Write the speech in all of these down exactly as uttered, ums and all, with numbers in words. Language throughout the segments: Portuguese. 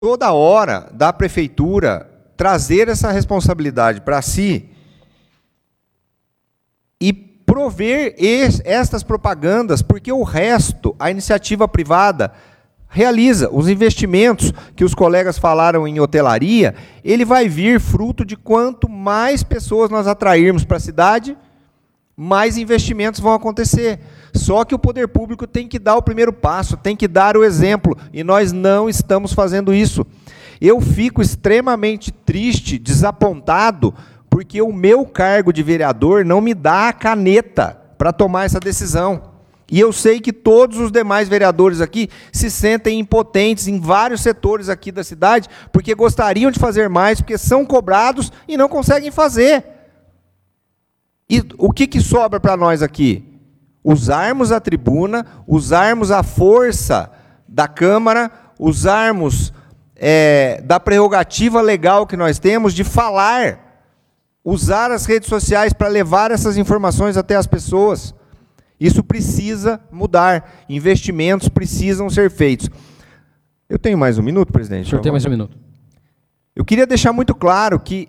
toda hora da prefeitura trazer essa responsabilidade para si e prover es, estas propagandas, porque o resto, a iniciativa privada realiza. Os investimentos que os colegas falaram em hotelaria, ele vai vir fruto de quanto mais pessoas nós atrairmos para a cidade, mais investimentos vão acontecer. Só que o poder público tem que dar o primeiro passo, tem que dar o exemplo, e nós não estamos fazendo isso. Eu fico extremamente triste, desapontado, porque o meu cargo de vereador não me dá a caneta para tomar essa decisão. E eu sei que todos os demais vereadores aqui se sentem impotentes em vários setores aqui da cidade, porque gostariam de fazer mais, porque são cobrados e não conseguem fazer. E o que, que sobra para nós aqui? Usarmos a tribuna, usarmos a força da Câmara, usarmos é, da prerrogativa legal que nós temos de falar, usar as redes sociais para levar essas informações até as pessoas. Isso precisa mudar, investimentos precisam ser feitos. Eu tenho mais um minuto, presidente? O senhor tem mais um minuto. Eu queria deixar muito claro que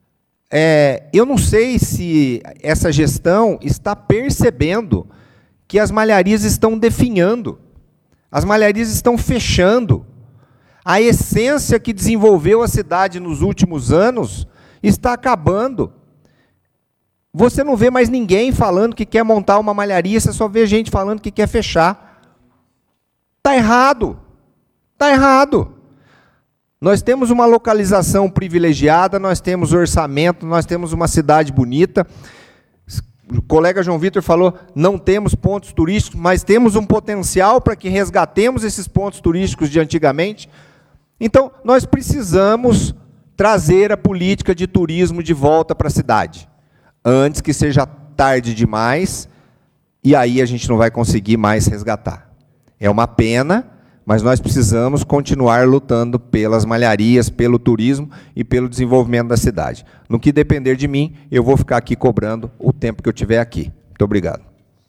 é, eu não sei se essa gestão está percebendo que as malharias estão definhando, as malharias estão fechando. A essência que desenvolveu a cidade nos últimos anos está acabando. Você não vê mais ninguém falando que quer montar uma malharia, você só vê gente falando que quer fechar. Está errado. Está errado. Nós temos uma localização privilegiada, nós temos orçamento, nós temos uma cidade bonita. O colega João Vitor falou, não temos pontos turísticos, mas temos um potencial para que resgatemos esses pontos turísticos de antigamente. Então, nós precisamos trazer a política de turismo de volta para a cidade, antes que seja tarde demais, e aí a gente não vai conseguir mais resgatar. É uma pena, mas nós precisamos continuar lutando pelas malharias, pelo turismo e pelo desenvolvimento da cidade. No que depender de mim, eu vou ficar aqui cobrando o tempo que eu tiver aqui. Muito obrigado.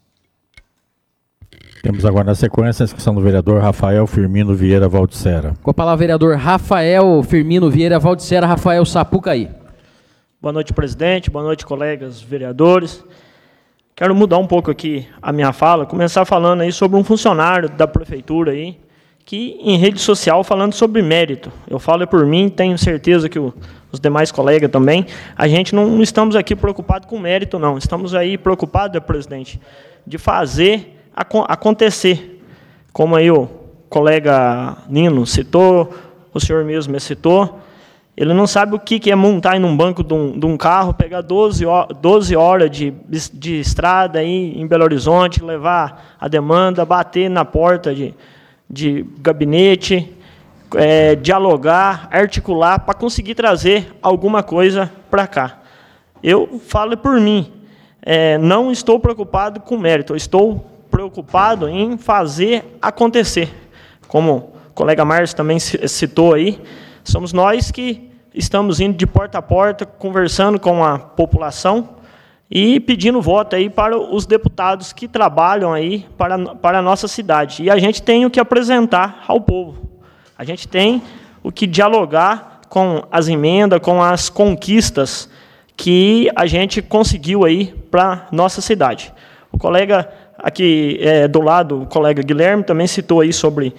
Temos agora na sequência a inscrição do vereador Rafael Firmino Vieira Valdicera. Com a palavra, vereador Rafael Firmino Vieira Valdicera, Rafael Sapucaí. Boa noite, presidente. Boa noite, colegas vereadores. Quero mudar um pouco aqui a minha fala, começar falando aí sobre um funcionário da prefeitura aí, que em rede social falando sobre mérito. Eu falo por mim, tenho certeza que o, os demais colegas também. A gente não estamos aqui preocupados com mérito, não. Estamos aí preocupados, presidente, de fazer ac acontecer. Como aí o colega Nino citou, o senhor mesmo me citou, ele não sabe o que é montar em um banco de um, de um carro, pegar doze horas de, de estrada aí em Belo Horizonte, levar a demanda, bater na porta de... de gabinete, é, dialogar, articular, para conseguir trazer alguma coisa para cá. Eu falo por mim, é, não estou preocupado com mérito, eu estou preocupado em fazer acontecer. Como o colega Márcio também citou aí, somos nós que estamos indo de porta a porta, conversando com a população, e pedindo voto aí para os deputados que trabalham aí para, para a nossa cidade. E a gente tem o que apresentar ao povo. A gente tem o que dialogar com as emendas, com as conquistas que a gente conseguiu aí para a nossa cidade. O colega aqui é, do lado, o colega Guilherme, também citou aí sobre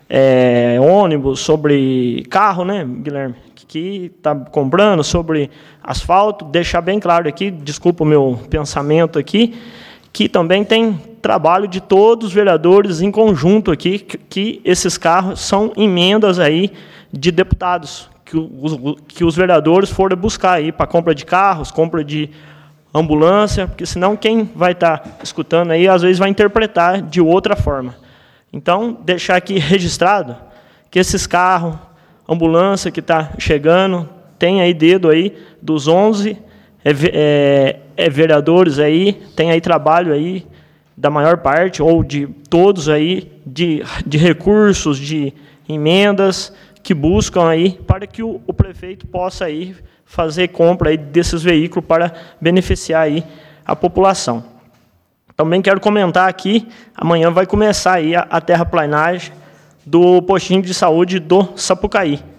é, ônibus, sobre carro, né, Guilherme? Que está comprando, sobre asfalto, deixar bem claro aqui, desculpa o meu pensamento aqui, que também tem trabalho de todos os vereadores em conjunto aqui, que, que esses carros são emendas aí de deputados, que os, que os vereadores foram buscar aí para compra de carros, compra de ambulância, porque senão quem vai estar tá escutando aí, às vezes vai interpretar de outra forma. Então, deixar aqui registrado que esses carros, ambulância que está chegando, tem aí dedo aí dos onze é, é, é vereadores aí, tem aí trabalho aí da maior parte, ou de todos aí, de, de recursos, de emendas, que buscam aí para que o, o prefeito possa aí fazer compra aí desses veículos para beneficiar aí a população. Também quero comentar aqui, amanhã vai começar aí a, a terraplanagem do postinho de saúde do Sapucaí.